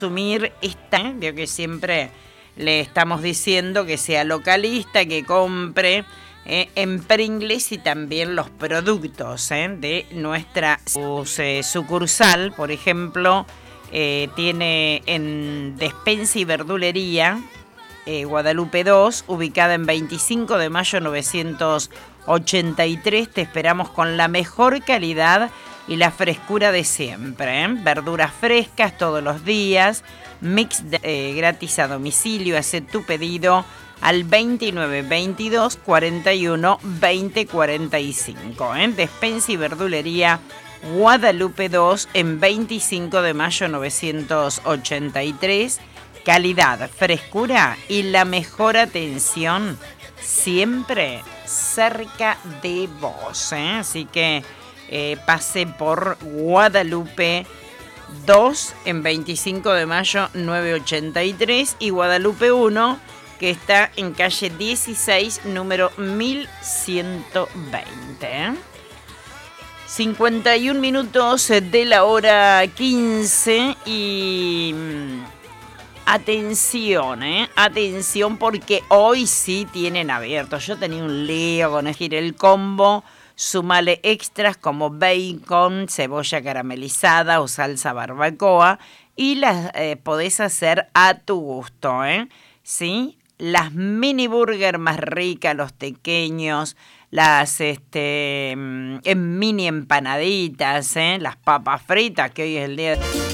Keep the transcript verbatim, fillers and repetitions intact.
Consumir esta, veo que siempre le estamos diciendo que sea localista, que compre eh, en Pringles y también los productos eh, de nuestra eh, sucursal. Por ejemplo, eh, tiene en Despensa y Verdulería eh, Guadalupe dos, ubicada en veinticinco de mayo novecientos ochenta y tres. Te esperamos con la mejor calidad y la frescura de siempre, ¿eh? Verduras frescas todos los días, mix de, eh, gratis a domicilio. Haz tu pedido al veintinueve veintidós cuarenta y uno veinte cuarenta y cinco. ¿eh? Despensa y Verdulería Guadalupe dos en veinticinco de mayo novecientos ochenta y tres. Calidad, frescura y la mejor atención siempre cerca de vos. ¿eh? Así que Eh, pase por Guadalupe dos en veinticinco de mayo novecientos ochenta y tres y Guadalupe uno, que está en calle dieciséis, número mil ciento veinte. ¿eh? cincuenta y un minutos de la hora quince y atención, ¿eh? Atención porque hoy sí tienen abierto. Yo tenía un lío con elegir el combo. Sumale extras como bacon, cebolla caramelizada o salsa barbacoa y las eh, podés hacer a tu gusto, ¿eh? ¿Sí? Las mini burger más ricas, los pequeños, las este, en mini empanaditas, ¿eh? Las papas fritas, que hoy es el día de...